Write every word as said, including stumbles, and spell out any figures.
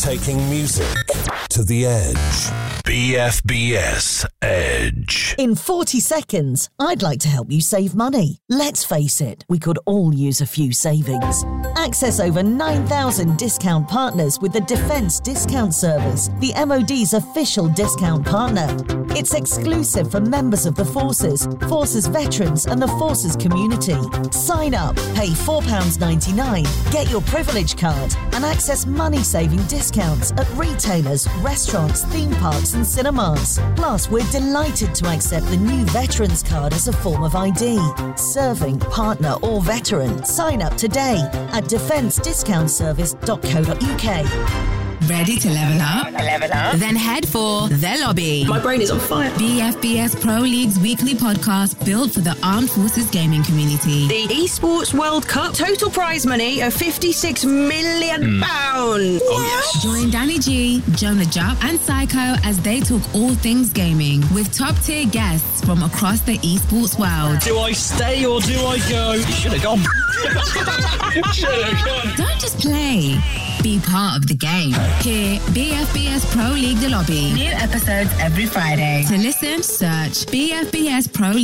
Taking music to the edge. B F B S Edge. In forty seconds, I'd like to help you save money. Let's face it, we could all use a few savings. Access over nine thousand discount partners with the Defence Discount Service, the M O D's official discount partner. It's exclusive for members of the Forces, Forces veterans and the Forces community. Sign up, pay four pounds ninety-nine, get your privilege card and access money-saving discounts at retailers, restaurants, theme parks and cinemas. Plus, we're delighted to accept the new Veterans Card as a form of I D. Serving, partner or veteran. Sign up today at defence discount service dot co dot uk. Ready to level up? Level up. Then head for The Lobby. My brain is on fire. B F B S Pro League's weekly podcast built for the Armed Forces gaming community. The Esports World Cup. Total prize money of fifty-six million pounds. Oh, yes. Join Danny G, Jonah Jupp and Psycho as they talk all things gaming with top-tier guests from across the esports world. Do I stay or do I go? You should have gone. Should have gone. Don't just play. Be part of the game. Here, B F B S Pro League The Lobby. New episodes every Friday. To listen, search B F B S Pro League.